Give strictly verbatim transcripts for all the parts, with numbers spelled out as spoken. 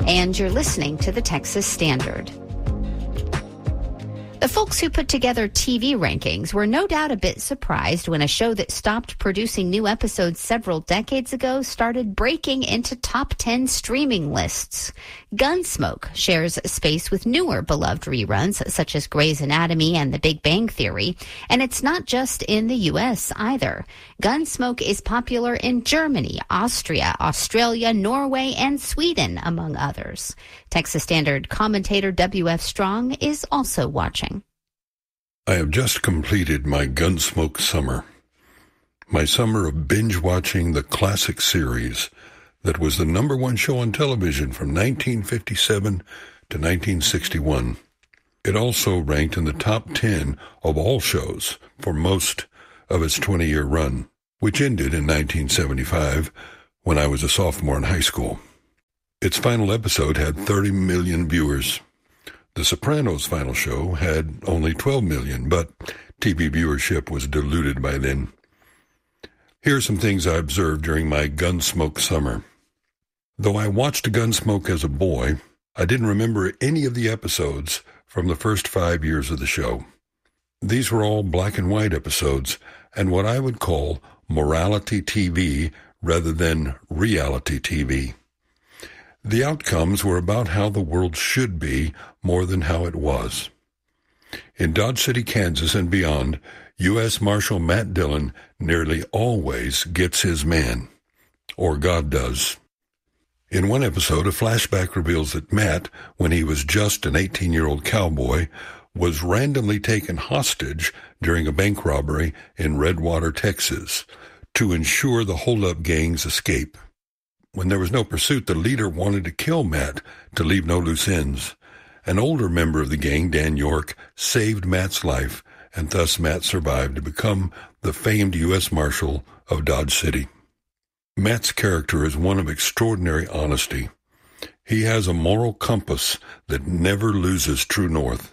and you're listening to the Texas Standard. The folks who put together T V rankings were no doubt a bit surprised when a show that stopped producing new episodes several decades ago started breaking into top ten streaming lists. Gunsmoke shares space with newer beloved reruns such as Grey's Anatomy and The Big Bang Theory, and it's not just in the U S either. Gunsmoke is popular in Germany, Austria, Australia, Norway, and Sweden, among others. Texas Standard commentator W F Strong is also watching. I have just completed my Gunsmoke summer. My summer of binge-watching the classic series that was the number one show on television from nineteen fifty-seven to nineteen sixty-one. It also ranked in the top ten of all shows for most of its twenty-year run, which ended in nineteen seventy-five when I was a sophomore in high school. Its final episode had thirty million viewers. The Sopranos' final show had only twelve million, but T V viewership was diluted by then. Here are some things I observed during my Gunsmoke summer. Though I watched Gunsmoke as a boy, I didn't remember any of the episodes from the first five years of the show. These were all black and white episodes, and what I would call morality T V rather than reality T V. The outcomes were about how the world should be more than how it was. In Dodge City, Kansas and beyond, U S Marshal Matt Dillon nearly always gets his man, or God does. In one episode, a flashback reveals that Matt, when he was just an eighteen-year-old cowboy, was randomly taken hostage during a bank robbery in Redwater, Texas, to ensure the hold-up gang's escape. When there was no pursuit, the leader wanted to kill Matt to leave no loose ends. An older member of the gang, Dan York, saved Matt's life, and thus Matt survived to become the famed U S Marshal of Dodge City. Matt's character is one of extraordinary honesty. He has a moral compass that never loses true north.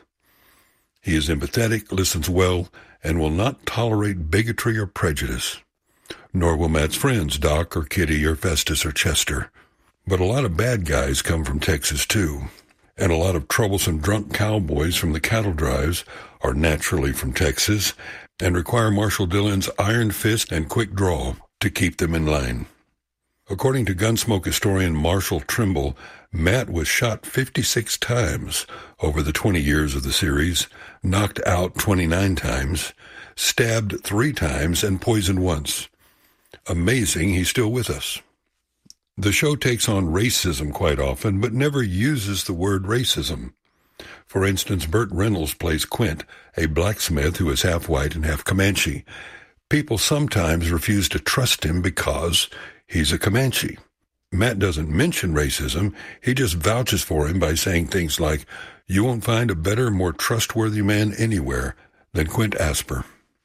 He is empathetic, listens well, and will not tolerate bigotry or prejudice. Nor will Matt's friends, Doc or Kitty or Festus or Chester. But a lot of bad guys come from Texas, too. And a lot of troublesome drunk cowboys from the cattle drives are naturally from Texas and require Marshal Dillon's iron fist and quick draw to keep them in line. According to Gunsmoke historian Marshall Trimble, Matt was shot fifty-six times over the twenty years of the series, knocked out twenty-nine times, stabbed three times, and poisoned once. Amazing he's still with us. The show takes on racism quite often, but never uses the word racism. For instance, Burt Reynolds plays Quint, a blacksmith who is half white and half Comanche. People sometimes refuse to trust him because he's a Comanche. Matt doesn't mention racism, he just vouches for him by saying things like, "You won't find a better, more trustworthy man anywhere than Quint Asper."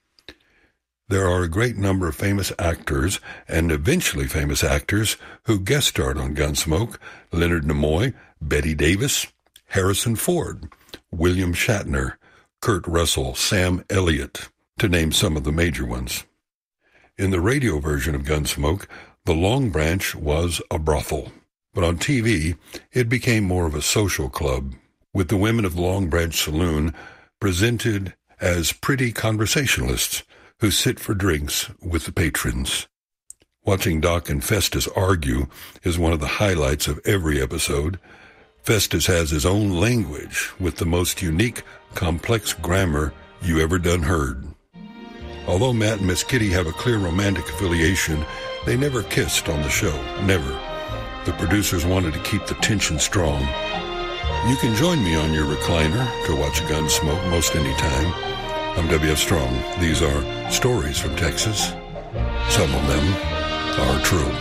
There are a great number of famous actors, and eventually famous actors, who guest starred on Gunsmoke: Leonard Nimoy, Bette Davis, Harrison Ford, William Shatner, Kurt Russell, Sam Elliott, to name some of the major ones. In the radio version of Gunsmoke, the Long Branch was a brothel, but on T V, it became more of a social club, with the women of the Long Branch Saloon presented as pretty conversationalists who sit for drinks with the patrons. Watching Doc and Festus argue is one of the highlights of every episode. Festus has his own language with the most unique, complex grammar you ever done heard. Although Matt and Miss Kitty have a clear romantic affiliation, they never kissed on the show, never. The producers wanted to keep the tension strong. You can join me on your recliner to watch Gunsmoke most any time. I'm W F Strong. These are stories from Texas. Some of them are true.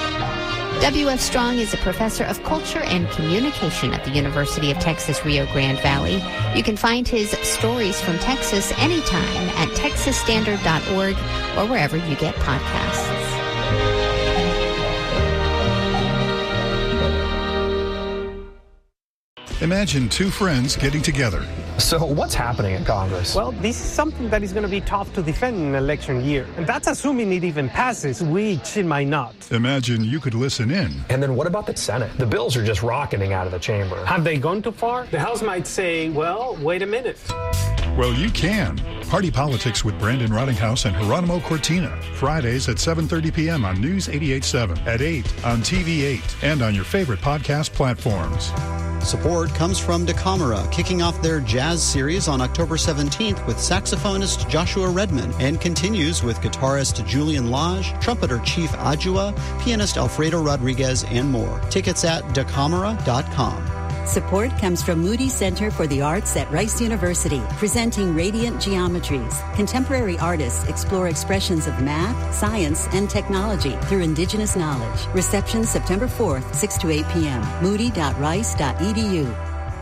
W F Strong is a professor of culture and communication at the University of Texas, Rio Grande Valley. You can find his Stories from Texas anytime at texas standard dot org or wherever you get podcasts. Imagine two friends getting together. So what's happening in Congress? Well, this is something that is going to be tough to defend in an election year. And that's assuming it even passes, which it might not. Imagine you could listen in. And then what about the Senate? The bills are just rocketing out of the chamber. Have they gone too far? The House might say, well, wait a minute. Well, you can. Party Politics with Brandon Rottinghouse and Geronimo Cortina. Fridays at seven thirty p.m. on News eighty-eight point seven, at eight on T V eight, and on your favorite podcast platforms. Support comes from DeCamera, kicking off their jazz series on October seventeenth with saxophonist Joshua Redman, and continues with guitarist Julian Lage, trumpeter Chief Adjua, pianist Alfredo Rodriguez, and more. Tickets at decamera dot com. Support comes from Moody Center for the Arts at Rice University, presenting Radiant Geometries. Contemporary artists explore expressions of math, science, and technology through indigenous knowledge. Reception September fourth, six to eight p.m. moody dot rice dot e d u.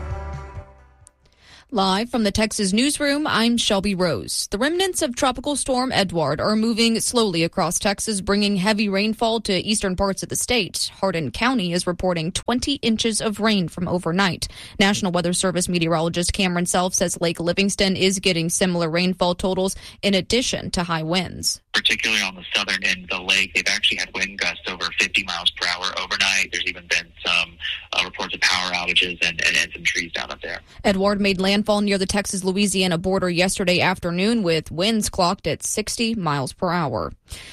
Live from the Texas Newsroom, I'm Shelby Rose. The remnants of Tropical Storm Edward are moving slowly across Texas, bringing heavy rainfall to eastern parts of the state. Hardin County is reporting twenty inches of rain from overnight. National Weather Service meteorologist Cameron Self says Lake Livingston is getting similar rainfall totals in addition to high winds. Particularly on the southern end of the lake, they've actually had wind gusts over fifty miles per hour overnight. There's even been some uh, reports of power outages and, and, and some trees down up there. Edward made landfall near the Texas-Louisiana border yesterday afternoon with winds clocked at sixty miles per hour.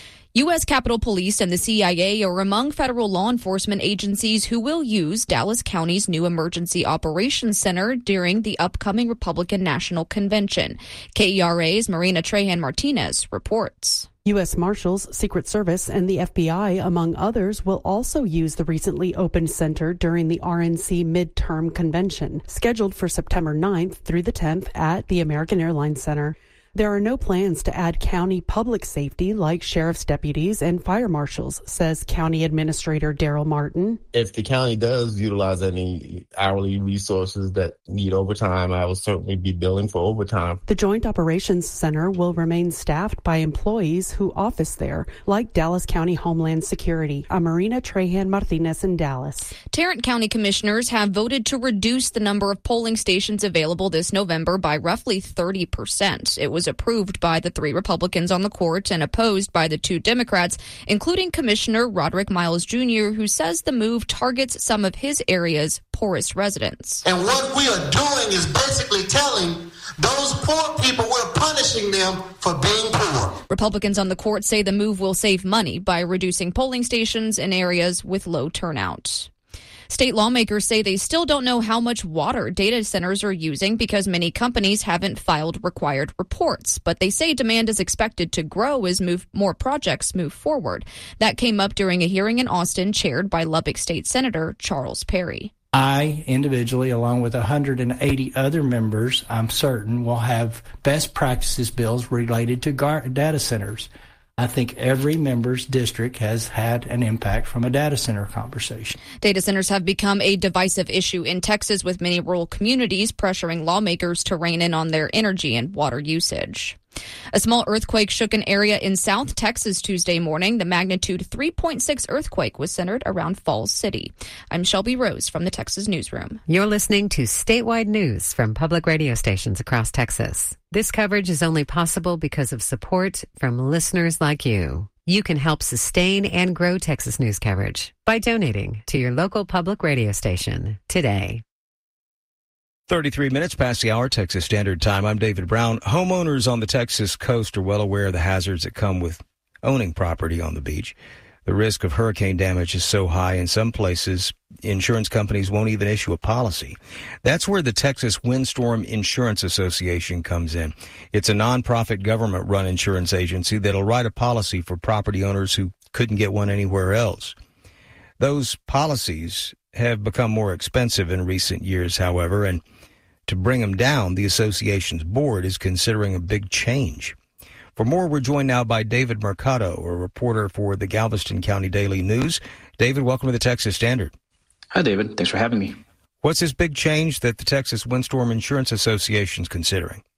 U S Capitol Police and the C I A are among federal law enforcement agencies who will use Dallas County's new Emergency Operations Center during the upcoming Republican National Convention. K E R A's Marina Trahan Martinez reports. U S Marshals, Secret Service, and the F B I, among others, will also use the recently opened center during the R N C midterm convention, scheduled for September ninth through the tenth at the American Airlines Center. There are no plans to add county public safety like sheriff's deputies and fire marshals, says County Administrator Daryl Martin. If the county does utilize any hourly resources that need overtime, I will certainly be billing for overtime. The Joint Operations Center will remain staffed by employees who office there, like Dallas County Homeland Security. I'm Marina Trahan Martinez in Dallas. Tarrant County commissioners have voted to reduce the number of polling stations available this November by roughly thirty percent. It was approved by the three Republicans on the court and opposed by the two Democrats, including Commissioner Roderick Miles Junior, who says the move targets some of his area's poorest residents. And what we are doing is basically telling those poor people we're punishing them for being poor. Republicans on the court say the move will save money by reducing polling stations in areas with low turnout. State lawmakers say they still don't know how much water data centers are using because many companies haven't filed required reports. But they say demand is expected to grow as move, more projects move forward. That came up during a hearing in Austin chaired by Lubbock State Senator Charles Perry. I individually, along with one hundred eighty other members, I'm certain will have best practices bills related to gar- data centers. I think every member's district has had an impact from a data center conversation. Data centers have become a divisive issue in Texas, with many rural communities pressuring lawmakers to rein in on their energy and water usage. A small earthquake shook an area in South Texas Tuesday morning. The magnitude three point six earthquake was centered around Falls City. I'm Shelby Rose from the Texas Newsroom. You're listening to statewide news from public radio stations across Texas. This coverage is only possible because of support from listeners like you. You can help sustain and grow Texas news coverage by donating to your local public radio station today. thirty-three minutes past the hour, Texas Standard Time. I'm David Brown. Homeowners on the Texas coast are well aware of the hazards that come with owning property on the beach. The risk of hurricane damage is so high in some places, insurance companies won't even issue a policy. That's where the Texas Windstorm Insurance Association comes in. It's a nonprofit government-run insurance agency that'll write a policy for property owners who couldn't get one anywhere else. Those policies have become more expensive in recent years, however, and to bring them down, the association's board is considering a big change. For more, we're joined now by David Mercado, a reporter for the Galveston County Daily News. David, welcome to the Texas Standard. Hi, David. Thanks for having me. What's this big change that the Texas Windstorm Insurance Association is considering?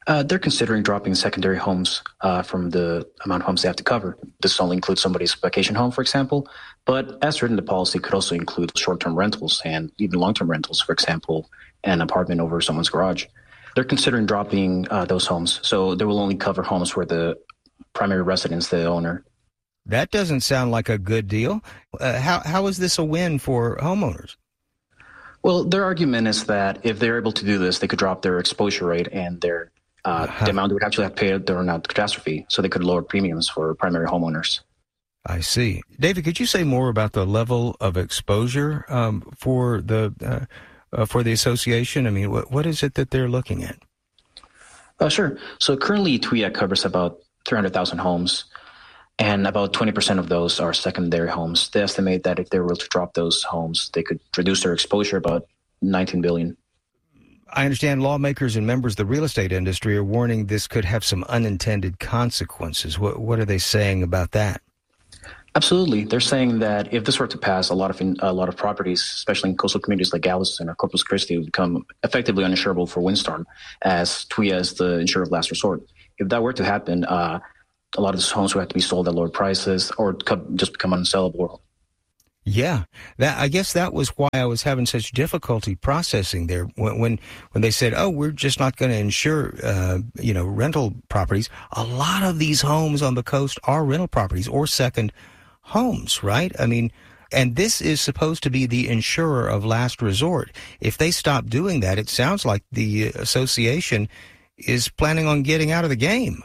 Uh, they're considering dropping secondary homes uh, from the amount of homes they have to cover. This only includes somebody's vacation home, for example, but as written, the policy could also include short-term rentals and even long-term rentals, for example, an apartment over someone's garage. They're considering dropping uh, those homes, so they will only cover homes where the primary residence, the owner. That doesn't sound like a good deal. Uh, how how is this a win for homeowners? Well, their argument is that if they're able to do this, they could drop their exposure rate and their uh, uh-huh. the amount they would actually have to pay during a catastrophe, so they could lower premiums for primary homeowners. I see. David, could you say more about the level of exposure um, for the uh, uh, for the association? I mean, what what is it that they're looking at? Uh, sure. So currently, T W I A covers about three hundred thousand homes, and about twenty percent of those are secondary homes. They estimate that if they were to drop those homes, they could reduce their exposure about nineteen billion dollars. I understand lawmakers and members of the real estate industry are warning this could have some unintended consequences. What what are they saying about that? Absolutely. They're saying that if this were to pass, a lot of a lot of properties, especially in coastal communities like Galveston or Corpus Christi, would become effectively uninsurable for windstorm, as T W I A is the insurer of last resort. If that were to happen, uh, a lot of these homes would have to be sold at lower prices or just become unsellable. Yeah, that I guess that was why I was having such difficulty processing there when when, when they said, "Oh, we're just not going to insure, uh, you know, rental properties." A lot of these homes on the coast are rental properties or second homes, right? I mean, and this is supposed to be the insurer of last resort. If they stop doing that, it sounds like the association is planning on getting out of the game.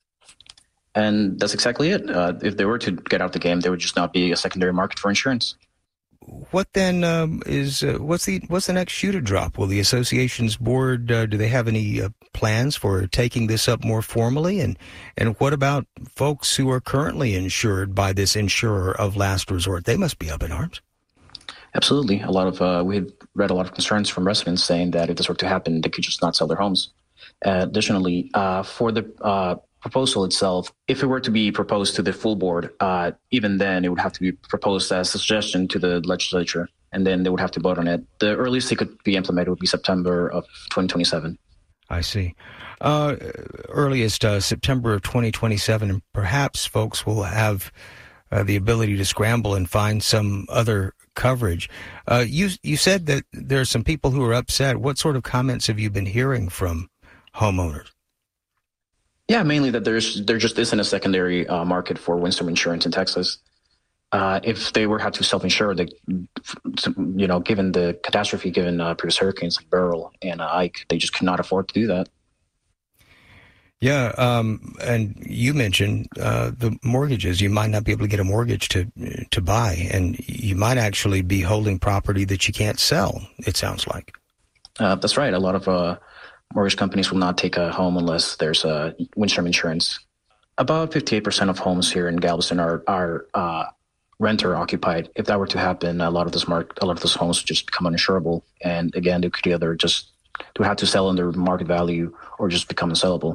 And that's exactly it. Uh, if they were to get out of the game, there would just not be a secondary market for insurance. What then um, is uh, what's the what's the next shoe to drop? Will the association's board uh, do they have any uh, plans for taking this up more formally? And and what about folks who are currently insured by this insurer of last resort? They must be up in arms. Absolutely. A lot of uh, we had read a lot of concerns from residents saying that if this were to happen, they could just not sell their homes. Uh, additionally, uh, for the uh, proposal itself, if it were to be proposed to the full board, uh, even then it would have to be proposed as a suggestion to the legislature, and then they would have to vote on it. The earliest it could be implemented would be September of twenty twenty-seven. I see. Uh, earliest uh, September of twenty twenty-seven, and perhaps folks will have uh, the ability to scramble and find some other coverage. Uh, you you said that there are some people who are upset. What sort of comments have you been hearing from homeowners? Yeah, mainly that there's there just isn't a secondary uh, market for windstorm insurance in Texas. Uh, if they were had to self-insure, they, you know, given the catastrophe, given uh, previous hurricanes like Beryl and uh, Ike, they just cannot afford to do that. Yeah, um, and you mentioned uh, the mortgages. You might not be able to get a mortgage to to buy, and you might actually be holding property that you can't sell, it sounds like. Uh, that's right. A lot of uh, mortgage companies will not take a home unless there's a windstorm insurance. About fifty-eight percent of homes here in Galveston are are uh, renter occupied. If that were to happen, a lot of this mark, a lot of those homes would just become uninsurable, and again, they could either just to have to sell under market value or just become unsellable.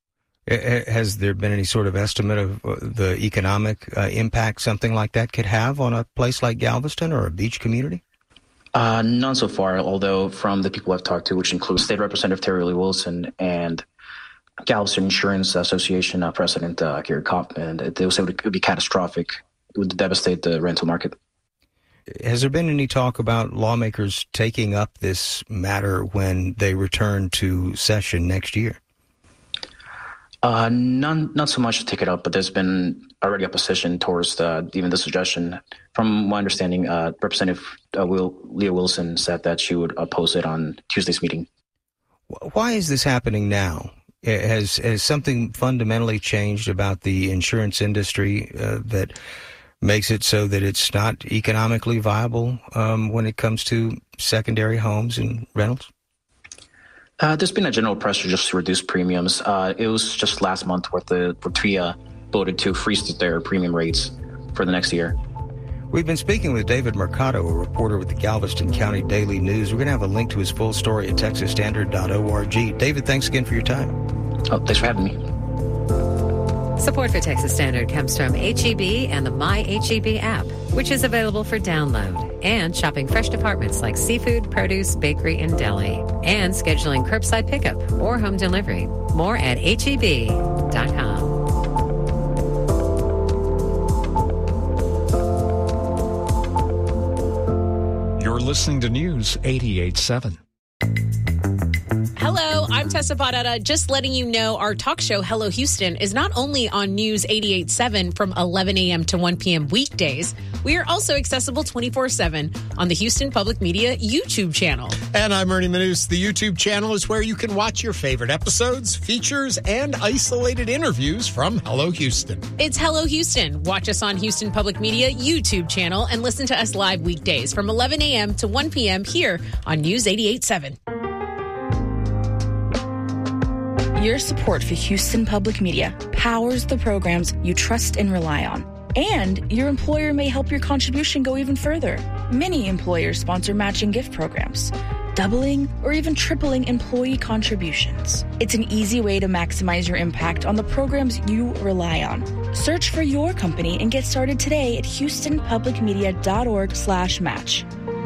Has there been any sort of estimate of the economic uh, impact something like that could have on a place like Galveston or a beach community? Uh, none so far, although from the people I've talked to, which includes State Representative Terry Lee Wilson and Galveston Insurance Association uh, President uh, Gary Kaufman, they would say it would be catastrophic. It would devastate the rental market. Has there been any talk about lawmakers taking up this matter when they return to session next year? Uh, none, not so much to take it up, but there's been already opposition towards uh, even the suggestion. From my understanding, uh, Representative uh, Will, Leah Wilson said that she would oppose it on Tuesday's meeting. Why is this happening now? Has has something fundamentally changed about the insurance industry uh, that makes it so that it's not economically viable um, when it comes to secondary homes and rentals? Uh, there's been a general pressure just to reduce premiums. Uh, it was just last month where the where T W I A voted to freeze their premium rates for the next year. We've been speaking with David Mercado, a reporter with the Galveston County Daily News. We're going to have a link to his full story at texas standard dot org. David, thanks again for your time. Oh, thanks for having me. Support for Texas Standard comes from H E B and the My H E B app, which is available for download, and shopping fresh departments like seafood, produce, bakery, and deli, and scheduling curbside pickup or home delivery. More at H E B dot com. You're listening to News eighty-eight point seven. Hello, I'm Tessa Barrera. Just letting you know our talk show, Hello Houston, is not only on News eighty-eight point seven from eleven a.m. to one p.m. weekdays, we are also accessible twenty-four seven on the Houston Public Media YouTube channel. And I'm Ernie Manous. The YouTube channel is where you can watch your favorite episodes, features, and isolated interviews from Hello Houston. It's Hello Houston. Watch us on Houston Public Media YouTube channel and listen to us live weekdays from eleven a.m. to one p.m. here on News eighty-eight point seven. Your support for Houston Public Media powers the programs you trust and rely on. And your employer may help your contribution go even further. Many employers sponsor matching gift programs, doubling or even tripling employee contributions. It's an easy way to maximize your impact on the programs you rely on. Search for your company and get started today at houstonpublicmedia.org slash match.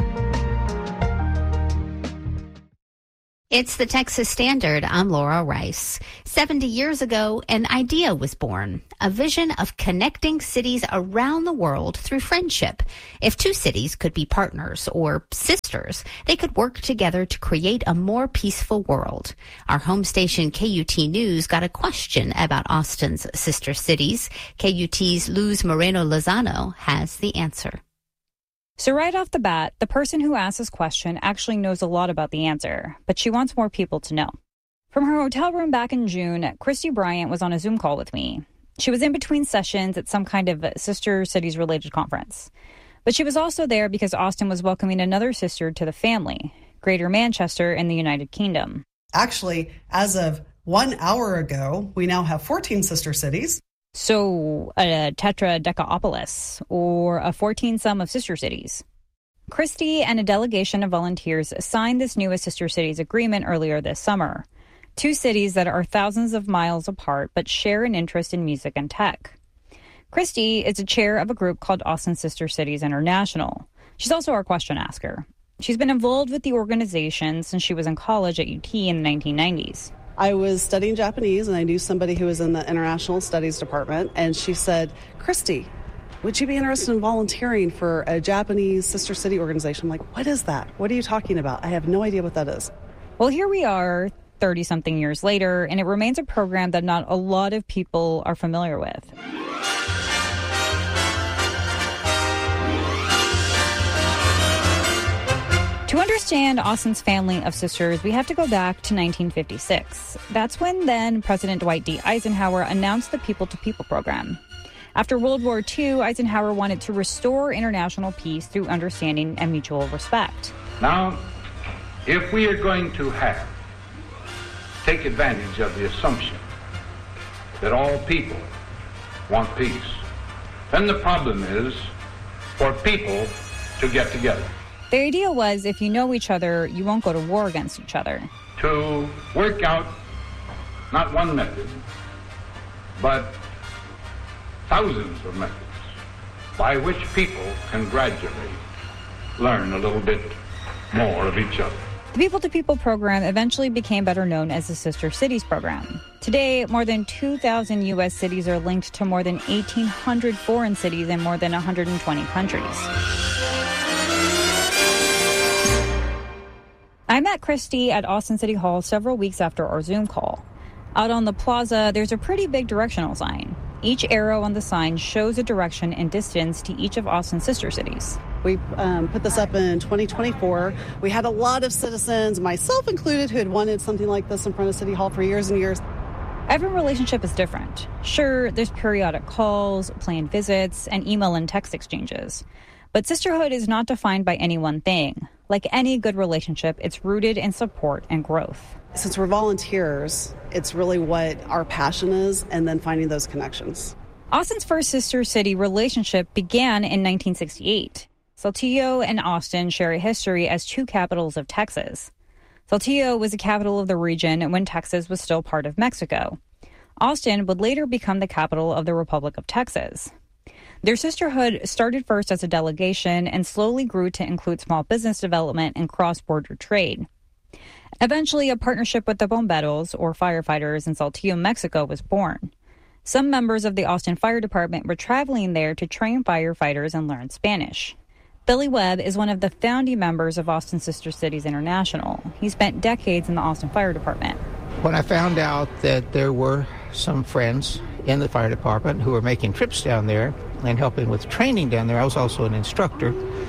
It's the Texas Standard. I'm Laura Rice. seventy years ago, an idea was born, a vision of connecting cities around the world through friendship. If two cities could be partners or sisters, they could work together to create a more peaceful world. Our home station K U T News got a question about Austin's sister cities. K U T's Luz Moreno Lozano has the answer. So right off the bat, the person who asked this question actually knows a lot about the answer, but she wants more people to know. From her hotel room back in June, Christy Bryant was on a Zoom call with me. She was in between sessions at some kind of Sister Cities-related conference. But she was also there because Austin was welcoming another sister to the family, Greater Manchester in the United Kingdom. Actually, as of one hour ago, we now have fourteen sister cities. So a tetradecaopolis, or a fourteen sum of sister cities. Christy and a delegation of volunteers signed this newest Sister Cities agreement earlier this summer. Two cities that are thousands of miles apart but share an interest in music and tech. Christy is a chair of a group called Austin Sister Cities International. She's also our question asker. She's been involved with the organization since she was in college at U T in the nineteen nineties. I was studying Japanese, and I knew somebody who was in the International Studies Department, and she said, Christy, would you be interested in volunteering for a Japanese sister city organization? I'm like, what is that? What are you talking about? I have no idea what that is. Well, here we are thirty-something years later, and it remains a program that not a lot of people are familiar with. To understand Austin's family of sisters, we have to go back to nineteen fifty-six. That's when then President Dwight D. Eisenhower announced the People-to-People program. After World War Two, Eisenhower wanted to restore international peace through understanding and mutual respect. Now, if we are going to have, take advantage of the assumption that all people want peace, then the problem is for people to get together. The idea was if you know each other, you won't go to war against each other. To work out not one method, but thousands of methods by which people can gradually learn a little bit more of each other. The People-to-People program eventually became better known as the Sister Cities program. Today, more than two thousand U S cities are linked to more than eighteen hundred foreign cities in more than one hundred twenty countries. I met Christy at Austin City Hall several weeks after our Zoom call. Out on the plaza, there's a pretty big directional sign. Each arrow on the sign shows a direction and distance to each of Austin's sister cities. We um, put this up in twenty twenty-four. We had a lot of citizens, myself included, who had wanted something like this in front of City Hall for years and years. Every relationship is different. Sure, there's periodic calls, planned visits, and email and text exchanges. But sisterhood is not defined by any one thing. Like any good relationship, it's rooted in support and growth. Since we're volunteers, it's really what our passion is, and then finding those connections. Austin's first sister city relationship began in nineteen sixty-eight. Saltillo and Austin share a history as two capitals of Texas. Saltillo was the capital of the region when Texas was still part of Mexico. Austin would later become the capital of the Republic of Texas. Their sisterhood started first as a delegation and slowly grew to include small business development and cross-border trade. Eventually, a partnership with the Bomberos, or firefighters in Saltillo, Mexico, was born. Some members of the Austin Fire Department were traveling there to train firefighters and learn Spanish. Billy Webb is one of the founding members of Austin Sister Cities International. He spent decades in the Austin Fire Department. When I found out that there were some friends in the fire department who were making trips down there and helping with training down there, I was also an instructor.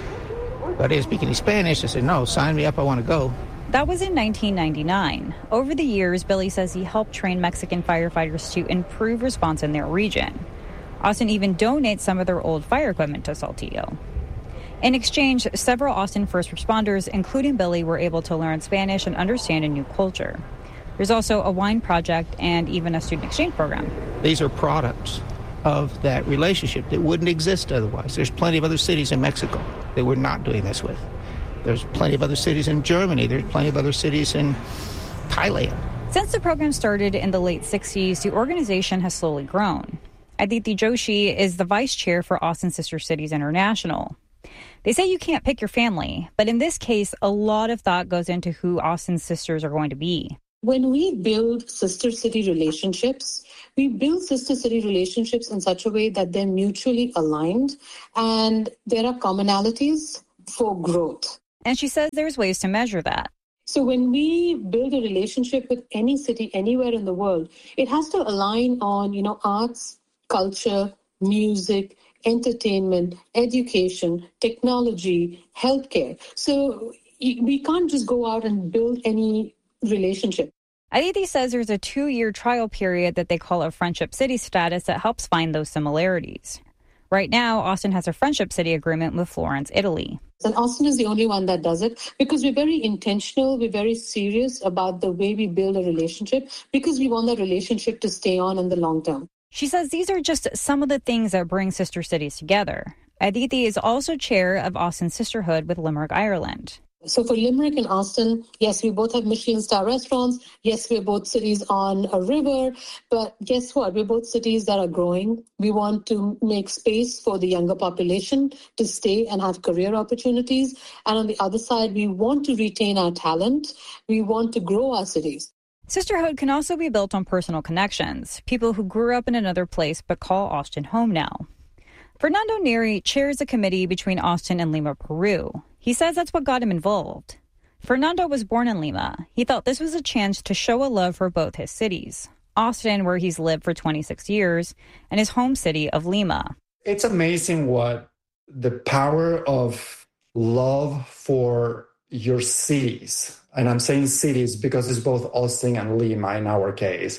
But I didn't speak any Spanish. I said, no, sign me up, I want to go. That was in nineteen ninety-nine. Over the years, Billy says he helped train Mexican firefighters to improve response in their region. Austin even donates some of their old fire equipment to Saltillo. In exchange, several Austin first responders, including Billy, were able to learn Spanish and understand a new culture. There's also a wine project and even a student exchange program. These are products of that relationship that wouldn't exist otherwise. There's plenty of other cities in Mexico that we're not doing this with. There's plenty of other cities in Germany. There's plenty of other cities in Thailand. Since the program started in the late sixties, the organization has slowly grown. Aditi Joshi is the vice chair for Austin Sister Cities International. They say you can't pick your family, but in this case, a lot of thought goes into who Austin's sisters are going to be. When we build sister city relationships, we build sister city relationships in such a way that they're mutually aligned and there are commonalities for growth. And she says there's ways to measure that. So when we build a relationship with any city anywhere in the world, it has to align on, you know, arts, culture, music, entertainment, education, technology, healthcare. So we can't just go out and build any relationship. Aditi says there's a two-year trial period that they call a friendship city status that helps find those similarities. Right now, Austin has a friendship city agreement with Florence, Italy. And Austin is the only one that does it because we're very intentional, we're very serious about the way we build a relationship because we want that relationship to stay on in the long term. She says these are just some of the things that bring sister cities together. Aditi is also chair of Austin Sisterhood with Limerick, Ireland. So for Limerick and Austin, yes, we both have Michelin star restaurants. Yes, we're both cities on a river. But guess what? We're both cities that are growing. We want to make space for the younger population to stay and have career opportunities. And on the other side, we want to retain our talent. We want to grow our cities. Sisterhood can also be built on personal connections, people who grew up in another place but call Austin home now. Fernando Neri chairs a committee between Austin and Lima, Peru. He says that's what got him involved. Fernando was born in Lima. He thought this was a chance to show a love for both his cities, Austin, where he's lived for twenty-six years, and his home city of Lima. It's amazing what the power of love for your cities, and I'm saying cities because it's both Austin and Lima in our case,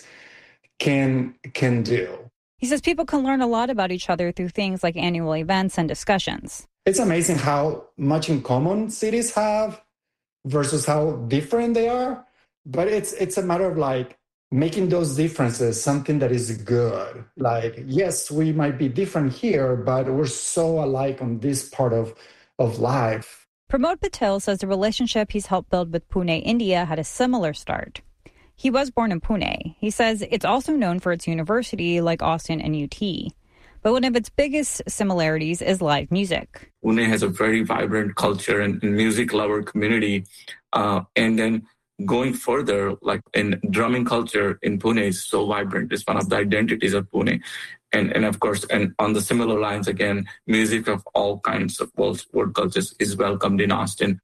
can can do. He says people can learn a lot about each other through things like annual events and discussions. It's amazing how much in common cities have versus how different they are. But it's it's a matter of like making those differences something that is good. Like, yes, we might be different here, but we're so alike on this part of, of life. Pramod Patel says the relationship he's helped build with Pune, India had a similar start. He was born in Pune. He says it's also known for its university like Austin and U T. But one of its biggest similarities is live music. Pune has a very vibrant culture and, and music lover community. Uh, and then going further, like in drumming culture in Pune is so vibrant. It's one of the identities of Pune. And, and of course, and on the similar lines, again, music of all kinds of world, world cultures is welcomed in Austin.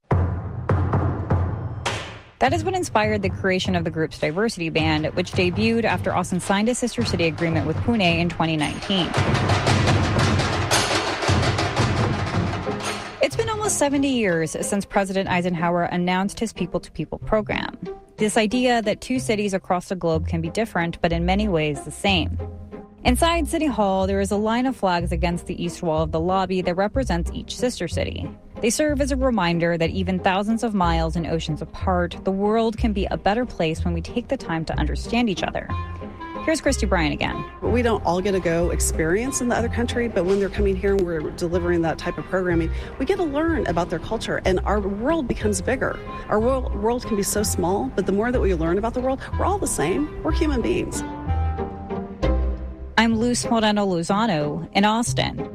That is what inspired the creation of the group's diversity band, which debuted after Austin signed a sister city agreement with Pune in twenty nineteen. It's been almost seventy years since President Eisenhower announced his people-to-people program. This idea that two cities across the globe can be different, but in many ways the same. Inside City Hall, there is a line of flags against the east wall of the lobby that represents each sister city. They serve as a reminder that even thousands of miles and oceans apart, the world can be a better place when we take the time to understand each other. Here's Christy Bryan again. We don't all get to go experience in the other country, but when they're coming here and we're delivering that type of programming, we get to learn about their culture, and our world becomes bigger. Our world, world can be so small, but the more that we learn about the world, we're all the same. We're human beings. I'm Luz Moreno Lozano in Austin.